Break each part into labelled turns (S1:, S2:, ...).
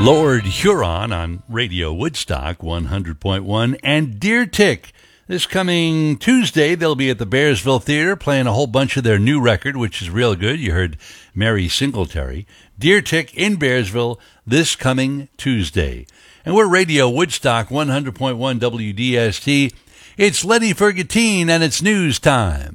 S1: Lord Huron on Radio Woodstock 100.1 and Deer Tick. This coming Tuesday, they'll be at the Bearsville Theater playing a whole bunch of their new record, which is real good. You heard Mary Singletary. Deer Tick in Bearsville this coming Tuesday. And we're Radio Woodstock 100.1 WDST. It's Lenny Fergatine and it's news time.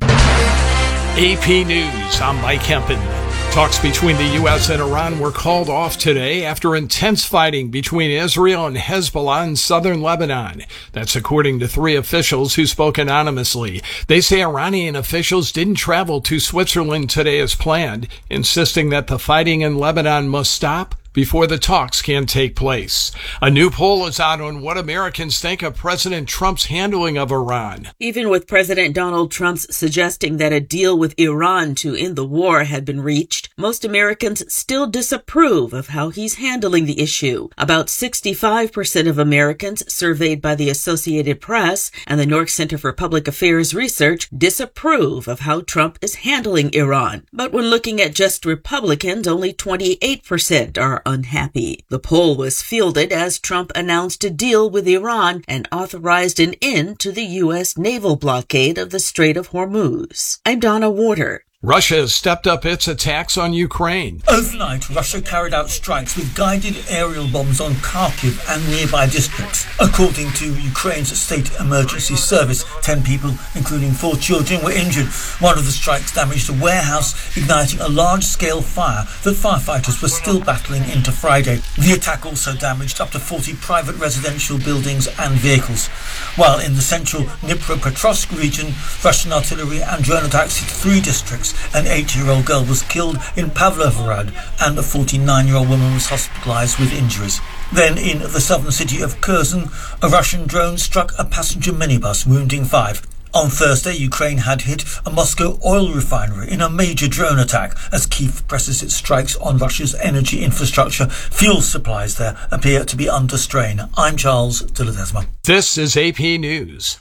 S2: AP News, I'm Mike Hempen. Talks between the U.S. and Iran were called off today after intense fighting between Israel and Hezbollah in southern Lebanon. That's according to three officials who spoke anonymously. They say Iranian officials didn't travel to Switzerland today as planned, insisting that the fighting in Lebanon must stop before the talks can take place. A new poll is out on what Americans think of President Trump's handling of Iran.
S3: Even with President Donald Trump's suggesting that a deal with Iran to end the war had been reached, most Americans still disapprove of how he's handling the issue. About 65% of Americans surveyed by the Associated Press and the Newark Center for Public Affairs Research disapprove of how Trump is handling Iran. But when looking at just Republicans, only 28% are unhappy. The poll was fielded as Trump announced a deal with Iran and authorized an end to the U.S. naval blockade of the Strait of Hormuz. I'm Donna Warder.
S2: Russia has stepped up its attacks on Ukraine.
S4: Overnight, Russia carried out strikes with guided aerial bombs on Kharkiv and nearby districts. According to Ukraine's State Emergency Service, 10 people, including 4 children, were injured. One of the strikes damaged a warehouse, igniting a large-scale fire that firefighters were still battling into Friday. The attack also damaged up to 40 private residential buildings and vehicles. While in the central Dnipropetrovsk region, Russian artillery and drone attacks hit 3 districts. An 8-year-old girl was killed in Pavlovrad and a 49-year-old woman was hospitalized with injuries. Then in the southern city of Kherson, a Russian drone struck a passenger minibus, wounding 5. On Thursday, Ukraine had hit a Moscow oil refinery in a major drone attack as Kyiv presses its strikes on Russia's energy infrastructure. Fuel supplies there appear to be under strain. I'm Charles de Ledesma.
S2: This is AP News.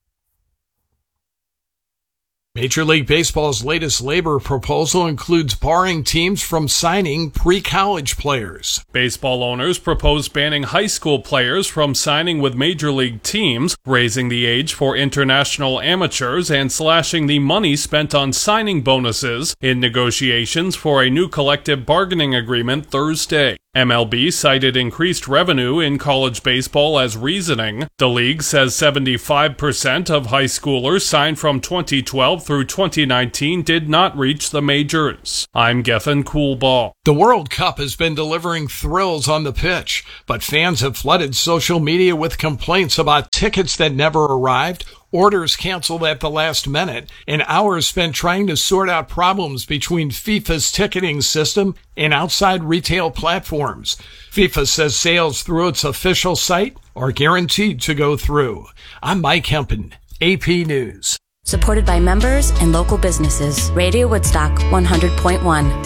S2: Major League Baseball's latest labor proposal includes barring teams from signing pre-college players.
S5: Baseball owners propose banning high school players from signing with major league teams, raising the age for international amateurs, and slashing the money spent on signing bonuses in negotiations for a new collective bargaining agreement Thursday. MLB cited increased revenue in college baseball as reasoning. The league says 75% of high schoolers signed from 2012 through 2019 did not reach the majors. I'm Gethin Coolball.
S2: The World Cup has been delivering thrills on the pitch, but fans have flooded social media with complaints about tickets that never arrived, orders canceled at the last minute, and hours spent trying to sort out problems between FIFA's ticketing system and outside retail platforms. FIFA says sales through its official site are guaranteed to go through. I'm Mike Hempen, AP News.
S6: Supported by members and local businesses. Radio Woodstock 100.1,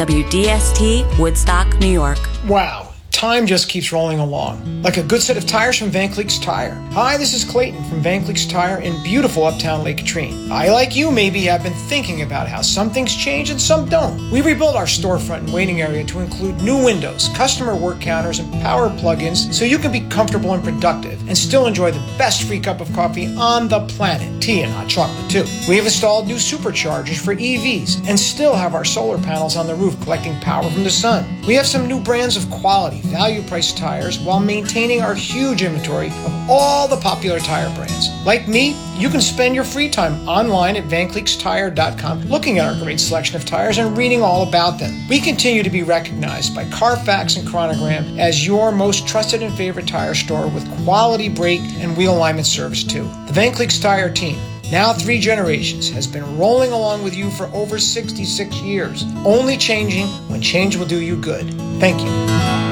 S6: WDST, Woodstock, New York.
S7: Wow. Time just keeps rolling along, like a good set of tires from Van Cleek's Tire. Hi, this is Clayton from Van Cleek's Tire in beautiful uptown Lake Katrine. I, like you, maybe have been thinking about how some things change and some don't. We rebuilt our storefront and waiting area to include new windows, customer work counters, and power plug-ins so you can be comfortable and productive and still enjoy the best free cup of coffee on the planet, tea and hot chocolate too. We have installed new superchargers for EVs and still have our solar panels on the roof collecting power from the sun. We have some new brands of quality, value-priced tires while maintaining our huge inventory of all the popular tire brands. Like me, you can spend your free time online at VanCleeksTire.com looking at our great selection of tires and reading all about them. We continue to be recognized by Carfax and Chronogram as your most trusted and favorite tire store with quality brake and wheel alignment service too. The Van Cleek's Tire team, now 3 generations, has been rolling along with you for over 66 years, only changing when change will do you good. Thank you.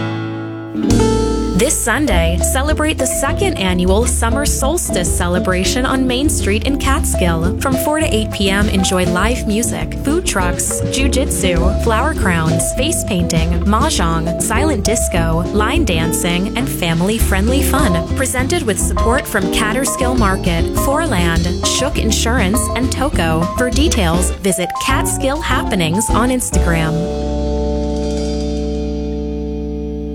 S8: This Sunday, celebrate the 2nd annual Summer Solstice celebration on Main Street in Catskill. From 4 to 8 p.m., enjoy live music, food trucks, jiu-jitsu, flower crowns, face painting, mahjong, silent disco, line dancing, and family-friendly fun. Presented with support from Catskill Market, Foreland, Shook Insurance, and Toco. For details, visit Catskill Happenings on Instagram.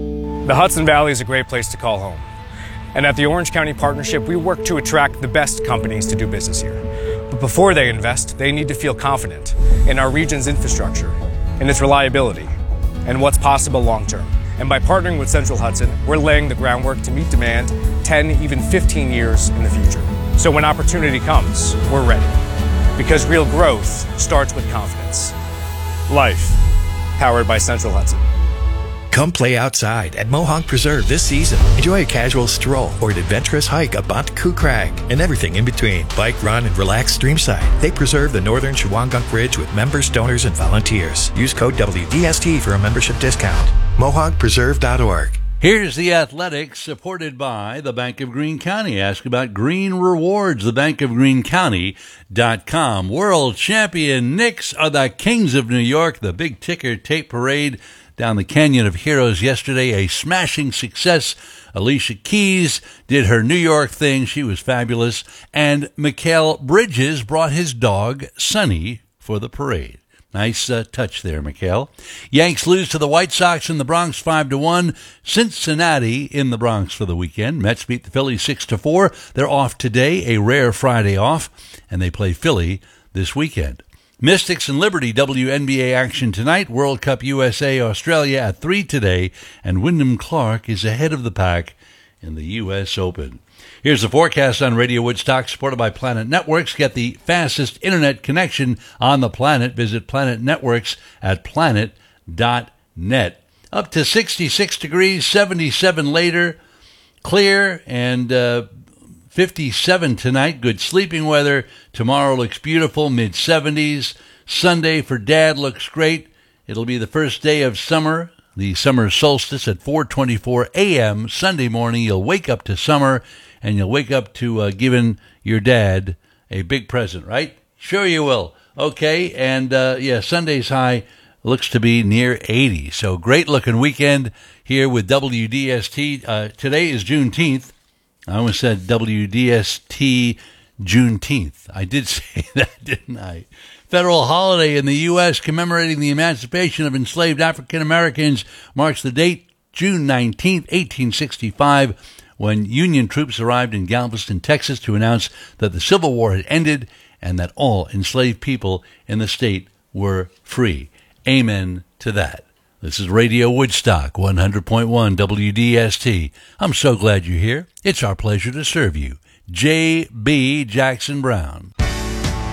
S9: The Hudson Valley is a great place to call home. And at the Orange County Partnership, we work to attract the best companies to do business here. But before they invest, they need to feel confident in our region's infrastructure, in its reliability, and what's possible long-term. And by partnering with Central Hudson, we're laying the groundwork to meet demand 10, even 15 years in the future. So when opportunity comes, we're ready. Because real growth starts with confidence. Life, powered by Central Hudson.
S10: Come play outside at Mohonk Preserve this season. Enjoy a casual stroll or an adventurous hike up Bonteku Crag and everything in between. Bike, run, and relax streamside. They preserve the Northern Shawangunk Bridge with members, donors, and volunteers. Use code WDST for a membership discount. MohonkPreserve.org.
S1: Here's the Athletics, supported by the Bank of Greene County. Ask about Green Rewards, thebankofgreenecounty.com. World champion Knicks are the Kings of New York. The big ticker tape parade down the Canyon of Heroes yesterday, a smashing success. Alicia Keys did her New York thing. She was fabulous. And Mikal Bridges brought his dog, Sonny, for the parade. Nice touch there, Mikal. Yanks lose to the White Sox in the Bronx 5-1. Cincinnati in the Bronx for the weekend. Mets beat the Phillies 6-4. They're off today, a rare Friday off, and they play Philly this weekend. Mystics and Liberty WNBA action tonight. World Cup USA Australia at 3 today, and Wyndham Clark is ahead of the pack in the U.S. Open. Here's the forecast on Radio Woodstock, supported by Planet Networks. Get the fastest internet connection on the planet. Visit Planet Networks at planet.net. Up to 66 degrees, 77 later, clear, and 57 tonight. Good sleeping weather. Tomorrow looks beautiful, mid-70s. Sunday for Dad looks great. It'll be the first day of summer, the summer solstice at 4:24 a.m. Sunday morning. You'll wake up to summer, and you'll wake up to giving your dad a big present, right? Sure you will. Okay, and Sunday's high looks to be near 80. So great-looking weekend here with WDST. Today is Juneteenth. I almost said WDST Juneteenth. I did say that, didn't I? Federal holiday in the U.S. commemorating the emancipation of enslaved African Americans marks the date June 19, 1865, when Union troops arrived in Galveston, Texas, to announce that the Civil War had ended and that all enslaved people in the state were free. Amen to that. This is Radio Woodstock, 100.1 WDST. I'm so glad you're here. It's our pleasure to serve you. J.B. Jackson Brown.